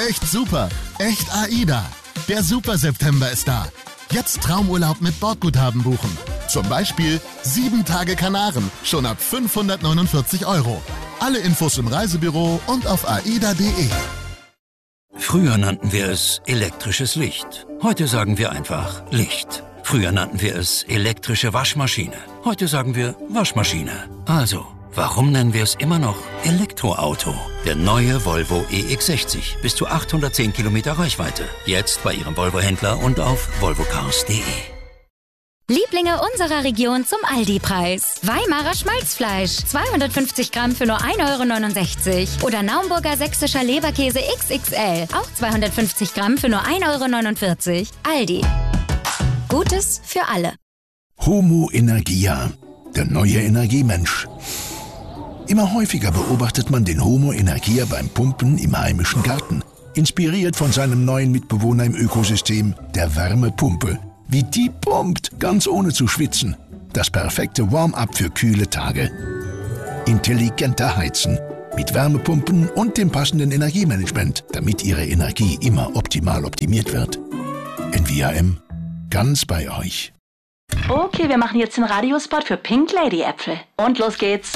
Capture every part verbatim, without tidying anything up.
echt super. Echt AIDA. Der Super-September ist da. Jetzt Traumurlaub mit Bordguthaben buchen. Zum Beispiel sieben Tage Kanaren, schon ab fünfhundertneunundvierzig Euro. Alle Infos im Reisebüro und auf aida punkt de. Früher nannten wir es elektrisches Licht. Heute sagen wir einfach Licht. Früher nannten wir es elektrische Waschmaschine. Heute sagen wir Waschmaschine. Also, warum nennen wir es immer noch Elektroauto? Der neue Volvo E X sechzig. Bis zu achthundertzehn Kilometer Reichweite. Jetzt bei Ihrem Volvo-Händler und auf volvocars punkt de. Lieblinge unserer Region zum Aldi-Preis. Weimarer Schmalzfleisch, zweihundertfünfzig Gramm für nur ein Euro neunundsechzig. Oder Naumburger sächsischer Leberkäse X X L, auch zweihundertfünfzig Gramm für nur ein Euro neunundvierzig. Aldi. Gutes für alle. Homo Energia, der neue Energiemensch. Immer häufiger beobachtet man den Homo Energia beim Pumpen im heimischen Garten. Inspiriert von seinem neuen Mitbewohner im Ökosystem, der Wärmepumpe. Wie die pumpt, ganz ohne zu schwitzen. Das perfekte Warm-up für kühle Tage. Intelligenter Heizen. Mit Wärmepumpen und dem passenden Energiemanagement, damit Ihre Energie immer optimal optimiert wird. N V A M. Ganz bei euch. Okay, wir machen jetzt den Radiospot für Pink Lady Äpfel. Und los geht's.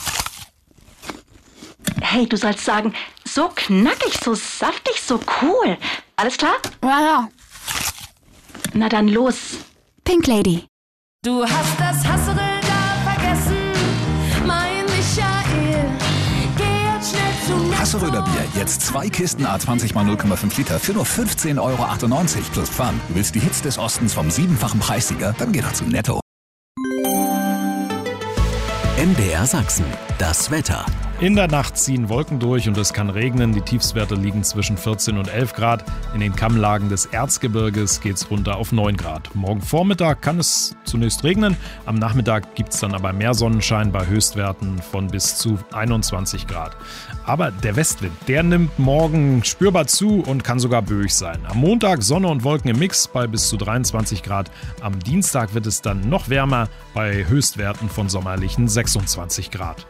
Hey, du sollst sagen, so knackig, so saftig, so cool. Alles klar? Ja, ja. Na dann los. Pink Lady. Du hast das Hasserl da vergessen, mein Michael. Geh jetzt schnell zu Netto. Hasseröder Bier, jetzt zwei Kisten A zwanzig mal null Komma fünf Liter für nur fünfzehn Euro achtundneunzig plus Pfand. Du willst die Hits des Ostens vom siebenfachen Preissieger? Dann geh doch zu Netto. M D R Sachsen, das Wetter. In der Nacht ziehen Wolken durch und es kann regnen. Die Tiefstwerte liegen zwischen vierzehn und elf Grad. In den Kammlagen des Erzgebirges geht es runter auf neun Grad. Morgen Vormittag kann es zunächst regnen. Am Nachmittag gibt es dann aber mehr Sonnenschein bei Höchstwerten von bis zu einundzwanzig Grad. Aber der Westwind, der nimmt morgen spürbar zu und kann sogar böig sein. Am Montag Sonne und Wolken im Mix bei bis zu dreiundzwanzig Grad. Am Dienstag wird es dann noch wärmer bei Höchstwerten von sommerlichen sechsundzwanzig Grad.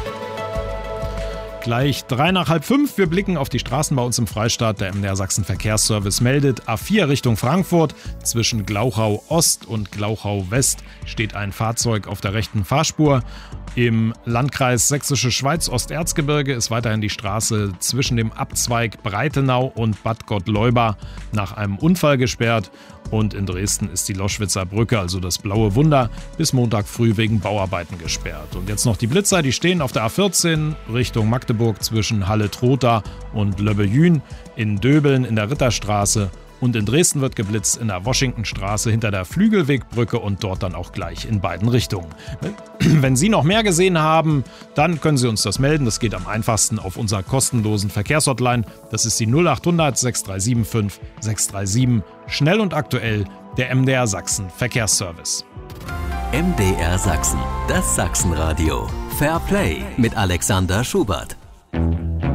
Gleich drei nach halb fünf. Wir blicken auf die Straßen bei uns im Freistaat. Der M D R Sachsen Verkehrsservice meldet, A vier Richtung Frankfurt. Zwischen Glauchau Ost und Glauchau West steht ein Fahrzeug auf der rechten Fahrspur. Im Landkreis Sächsische Schweiz Osterzgebirge ist weiterhin die Straße zwischen dem Abzweig Breitenau und Bad Gottleuba nach einem Unfall gesperrt. Und in Dresden ist die Loschwitzer Brücke, also das Blaue Wunder, bis Montag früh wegen Bauarbeiten gesperrt. Und jetzt noch die Blitzer, die stehen auf der A vierzehn Richtung Magdeburg zwischen Halle-Trotha und Löbbejün, in Döbeln in der Ritterstraße. Und in Dresden wird geblitzt in der Washingtonstraße hinter der Flügelwegbrücke und dort dann auch gleich in beiden Richtungen. Wenn Sie noch mehr gesehen haben, dann können Sie uns das melden. Das geht am einfachsten auf unserer kostenlosen Verkehrshotline. Das ist die null acht hundert sechs drei sieben fünf sechs drei sieben. Schnell und aktuell, der M D R Sachsen Verkehrsservice. M D R Sachsen, das Sachsenradio. Fair Play mit Alexander Schubert.